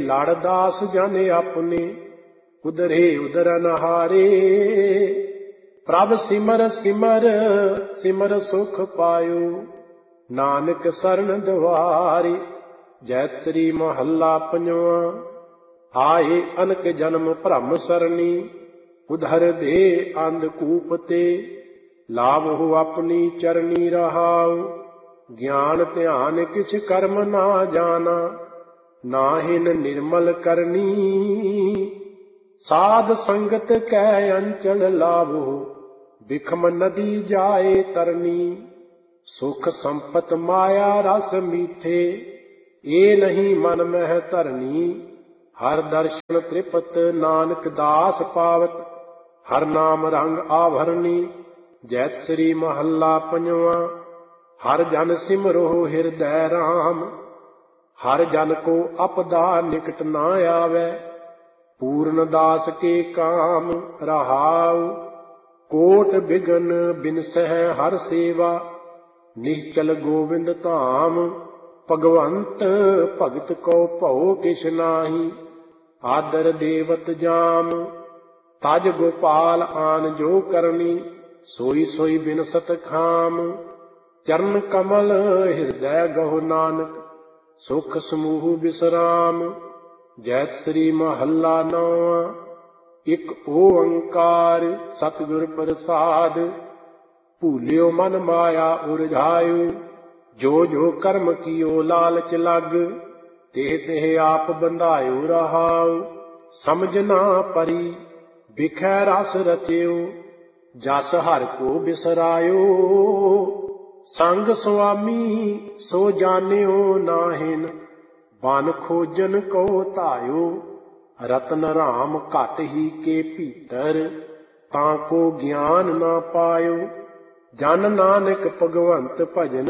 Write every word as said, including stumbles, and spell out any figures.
ਲਾੜਦਾਸ ਜਨ ਆਪਣੇ, ਉਦਰੇ ਉਦਰ ਨਹਾਰੇ। ਪ੍ਰਭ ਸਿਮਰ ਸਿਮਰ ਸਿਮਰ ਸੁਖ ਪਾਇਓ, ਨਾਨਕ ਸਰਨ ਦੁਆਰੇ। ਜੈਤਸਰੀ ਮਹੱਲਾ ਪੰਜਵਾਂ। ਆਏ ਅਨਕ ਜਨਮ ਭਰਮ ਸਰਨੀ, ਉਧਰ ਦੇ ਅੰਧਕੂਪ ਤੇ। ਲਾਵਹੁ ਆਪਣੀ ਚਰਨੀ ਰਹਾਉ, ਗਿਆਨ ਧਿਆਨ ਕਿਛ ਕਰਮ ਨਾ ਜਾਣਾ। ਨਾਹਿਨ ਨਿਰਮਲ ਕਰਨੀ, ਸਾਧ ਸੰਗਤ ਕੈ ਅੰਚਲ ਲਾਵਹੁ। ਬਿਖਮ ਨਦੀ ਜਾਏ ਤਰਨੀ, ਸੁਖ ਸੰਪਤ ਮਾਇਆ ਰਸ ਮੀਠੇ। ਇਹ ਨਹੀਂ ਮਨ ਮਹਿ ਧਰਨੀ, ਹਰ ਦਰਸ਼ਨ ਤ੍ਰਿਪਤ ਨਾਨਕ ਦਾਸ ਪਾਵਤ। ਹਰ ਨਾਮ ਰੰਗ ਆਭਰਨੀ। ਜੈਤਸਰੀ ਮਹੱਲਾ ਪੰਜਵਾਂ। ਹਰ ਜਨ ਸਿਮਰੋ ਹਿਰਦੈ ਰਾਮ, ਹਰ ਜਨ ਕੋ ਅਪਦਾ ਨਿਕਟ ਨਾ ਆਵੈ। ਪੂਰਨ ਦਾਸ ਕੇ ਕਾਮ ਰਹਾਉ, ਕੋਟ ਬਿਗਨ ਬਿਨਸਹਿ ਹਰ ਸੇਵਾ। ਨਿਹਚਲ ਗੋਵਿੰਦ ਧਾਮ, ਭਗਵੰਤ ਭਗਤ ਕੋ ਭਉ ਕਿਛ ਨਾਹੀ। ਆਦਰ ਦੇਵਤ ਜਾਮ, ਤਜ ਗੋਪਾਲ ਆਨ ਜੋ ਕਰਨੀ। ਸੋਈ ਸੋਈ ਬਿਨਸਤ ਖਾਮ, ਚਰਨ ਕਮਲ ਹਿਰਦੈ ਗਹੁ ਨਾਨਕ। ਸੁਖ ਸਮੂਹ ਬਿਸਰਾਮ। ਜੈਤਸਰੀ ਮਹੱਲਾ ਨੌਵਾਂ। ਇਕ ਓੰਕਾਰ ਸਤਿਗੁਰ ਪ੍ਰਸਾਦ, ਭੂਲਿਓ ਮਨ ਮਾਇਆ ਉਰਝਾਇਓ। ਜੋ ਜੋ ਕਰਮ ਕੀਓ ਲਾਲਚ ਲਗ, ਤਿਹ ਤਿਹ ਆਪ ਬੰਧਾਇਓ ਰਹਾਉ। ਸਮਝ ਨਾ ਪਰੀ ਬਿਖੈ ਰਸ ਰਚਿਓ, ਜਸ ਹਰਿ ਕੋ ਬਿਸਰਾਇਓ। ਸੰਗ ਸੁਆਮੀ ਸੋ ਜਾਣਿਓ ਨਾਹਿਨ, ਬਨ ਖੋਜਨ ਕੋ ਧਾਇਓ। ਰਤਨ ਰਾਮ ਘਟ ਹੀ ਕੇ ਭੀਤਰ, ਤਾਂ ਕੋ ਗਿਆਨ ਨਾ ਪਾਇਓ। ਜਨ ਨਾਨਕ ਭਗਵੰਤ ਭਜਨ